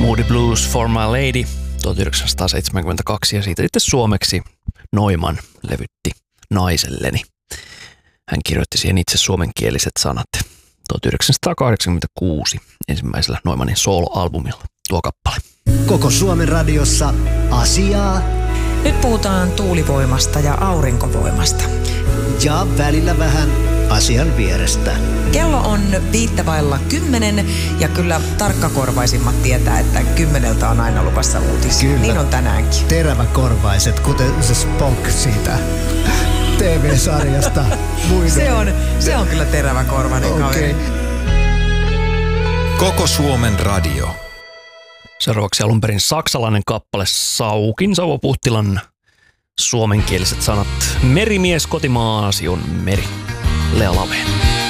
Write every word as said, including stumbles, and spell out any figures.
Moody Blues for My Lady tuhatyhdeksänsataaseitsemänkymmentäkaksi ja siitä sitten suomeksi Neumann levytti Naiselleni. Hän kirjoitti siihen itse suomenkieliset sanat tuhatyhdeksänsataakahdeksankymmentäkuusi ensimmäisellä Neumannin solo-albumilla tuo kappale. Koko Suomen radiossa asiaa. Nyt puhutaan tuulivoimasta ja aurinkovoimasta. Ja välillä vähän asian vierestä. Kello on viittä vailla kymmenen ja kyllä tarkkakorvaisimmat tietää, että kymmeneltä on aina luvassa uutisia. Kyllä. Niin on tänäänkin. Teräväkorvaiset, kuten se Spock siitä T V-sarjasta. Se on, se on kyllä teräväkorvainen okay. kaveri. Koko Suomen radio. Seuraavaksi alun perin saksalainen kappale Saukin Sauvo Puhtilan suomenkieliset sanat. Merimies kotimaasi on meri. Lea Laveen.